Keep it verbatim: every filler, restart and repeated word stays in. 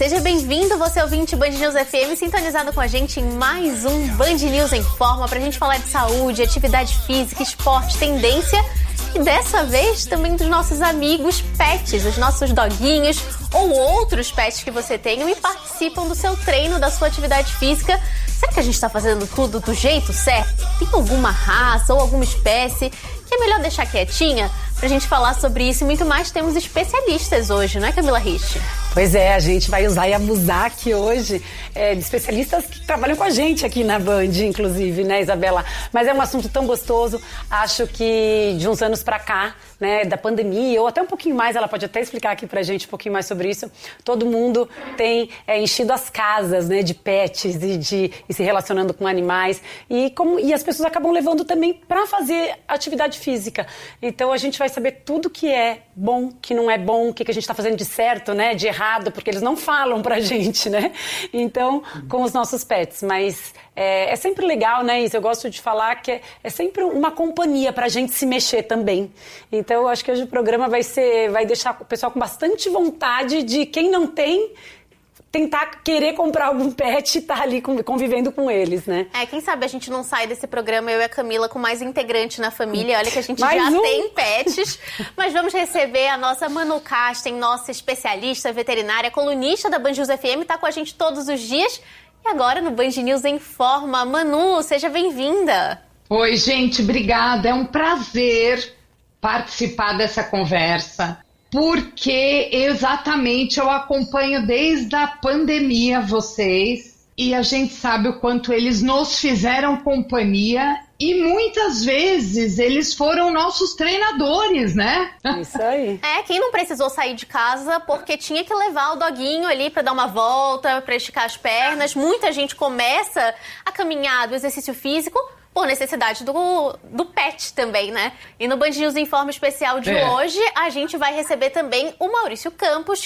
Seja bem-vindo, você ouvinte Band News F M, sintonizado com a gente em mais um Band News em Forma, pra gente falar de saúde, atividade física, esporte, tendência e dessa vez também dos nossos amigos pets, os nossos doguinhos ou outros pets que você tenha e participam do seu treino, da sua atividade física. Será que a gente está fazendo tudo do jeito certo? Tem alguma raça ou alguma espécie que é melhor deixar quietinha? Pra gente falar sobre isso e muito mais, temos especialistas hoje, não é, Camila Rich? Pois é, a gente vai usar e abusar aqui hoje é, de especialistas que trabalham com a gente aqui na Band, inclusive, né, Isabela? Mas é um assunto tão gostoso, acho que de uns anos pra cá, né, da pandemia, ou até um pouquinho mais, ela pode até explicar aqui pra gente um pouquinho mais sobre isso, todo mundo tem é, enchido as casas, né, de pets e, de, e se relacionando com animais, e, como, e as pessoas acabam levando também pra fazer atividade física. Então a gente vai saber tudo que é bom, que não é bom, o que, que a gente tá fazendo de certo, né, de errado, porque eles não falam pra gente, né? Então, com os nossos pets. Mas é, é sempre legal, né, Isa? Eu gosto de falar que é, é sempre uma companhia pra gente se mexer também. Então, eu acho que hoje o programa vai ser, vai deixar o pessoal com bastante vontade de, quem não tem, tentar querer comprar algum pet e estar tá ali convivendo com eles, né? É, quem sabe a gente não sai desse programa, eu e a Camila, com mais integrante na família. Olha que a gente mais já um. tem pets. Mas vamos receber a nossa Manu Casten, nossa especialista veterinária, colunista da Band News F M, tá com a gente todos os dias. E agora no Band News em Forma. Manu, seja bem-vinda. Oi, gente, obrigada. É um prazer participar dessa conversa. Porque exatamente eu acompanho desde a pandemia vocês e a gente sabe o quanto eles nos fizeram companhia e muitas vezes eles foram nossos treinadores, né? Isso aí. É, quem não precisou sair de casa porque tinha que levar o doguinho ali pra dar uma volta, pra esticar as pernas. Muita gente começa a caminhar do exercício físico por necessidade do, do pet também, né? E no Band News Informa especial de é. hoje, a gente vai receber também o Maurício Campos,